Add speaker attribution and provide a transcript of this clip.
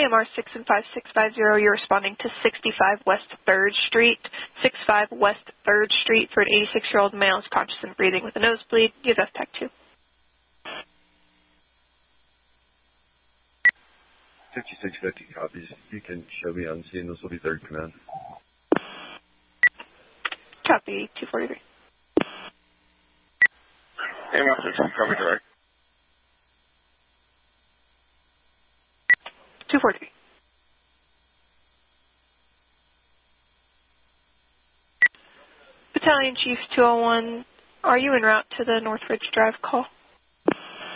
Speaker 1: AMR 6 and 5650, you're responding to 65 West 3rd Street. 65 West 3rd Street for an 86-year-old male is conscious and breathing with a nosebleed. Give FPAC 2.
Speaker 2: 5650 copies. You can show me on scene. This will be 3rd Command.
Speaker 1: Copy 243.
Speaker 3: AMR 6, copy direct.
Speaker 1: 243. Battalion Chief 201, are you en route to the Northridge Drive call?